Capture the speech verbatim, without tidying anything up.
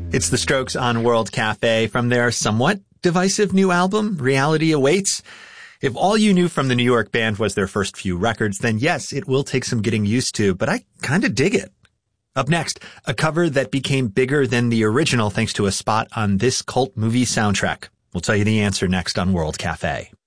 It's The Strokes on World Cafe from their somewhat divisive new album, Reality Awaits. If all you knew from the New York band was their first few records, then yes, it will take some getting used to, but I kind of dig it. Up next, a cover that became bigger than the original thanks to a spot on this cult movie soundtrack. We'll tell you the answer next on World Cafe.